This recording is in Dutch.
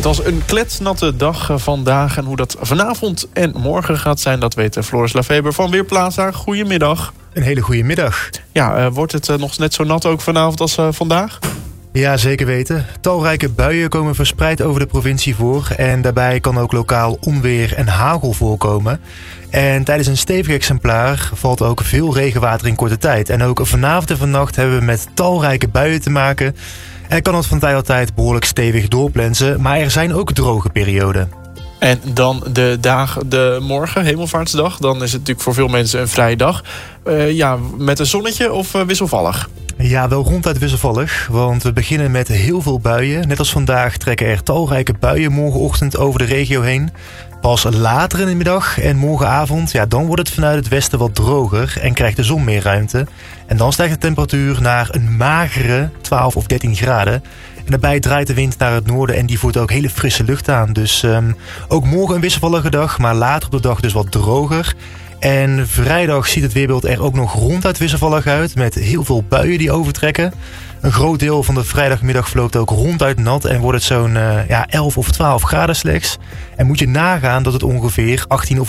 Het was een kletsnatte dag vandaag. En hoe dat vanavond en morgen gaat zijn, dat weet Floris Lafeber van Weerplaza. Goedemiddag. Een hele goede middag. Ja, wordt het nog net zo nat ook vanavond als vandaag? Ja, zeker weten. Talrijke buien komen verspreid over de provincie voor. En daarbij kan ook lokaal onweer en hagel voorkomen. En tijdens een stevig exemplaar valt ook veel regenwater in korte tijd. En ook vanavond en vannacht hebben we met talrijke buien te maken. En kan het van tijd tot tijd behoorlijk stevig doorplensen. Maar er zijn ook droge perioden. En dan de morgen, Hemelvaartsdag. Dan is het natuurlijk voor veel mensen een vrije dag. Met een zonnetje of wisselvallig? Ja, wel ronduit wisselvallig, want we beginnen met heel veel buien. Net als vandaag trekken er talrijke buien morgenochtend over de regio heen. Pas later in de middag en morgenavond, dan wordt het vanuit het westen wat droger en krijgt de zon meer ruimte. En dan stijgt de temperatuur naar een magere 12 of 13 graden. En daarbij draait de wind naar het noorden en die voert ook hele frisse lucht aan. Dus ook morgen een wisselvallige dag, maar later op de dag dus wat droger. En vrijdag ziet het weerbeeld er ook nog ronduit wisselvallig uit, met heel veel buien die overtrekken. Een groot deel van de vrijdagmiddag verloopt ook ronduit nat en wordt het zo'n 11 of 12 graden slechts. En moet je nagaan dat het ongeveer 18 of